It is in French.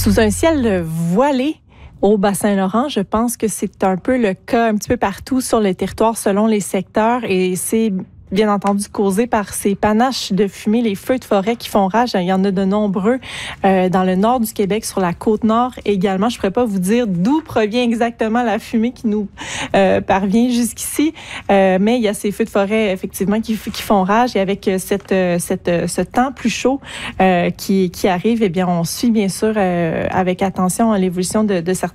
Sous un ciel voilé au Bas-Saint-Laurent, je pense que c'est un peu le cas un petit peu partout sur le territoire selon les secteurs et c'est bien entendu causé par ces panaches de fumée, les feux de forêt qui font rage. Il y en a de nombreux dans le nord du Québec, sur la Côte-Nord également. Je ne pourrais pas vous dire d'où provient exactement la fumée qui nous parvient jusqu'ici, mais il y a ces feux de forêt effectivement qui font rage et avec ce temps plus chaud qui arrive, eh bien, on suit bien sûr avec attention l'évolution de certains